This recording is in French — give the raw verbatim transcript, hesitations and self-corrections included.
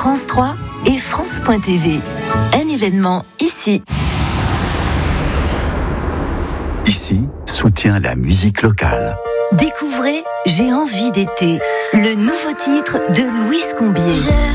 France trois et France point T V. Un événement ici. Ici, soutient la musique locale. Découvrez J'ai envie d'été, le nouveau titre de Louise Combier.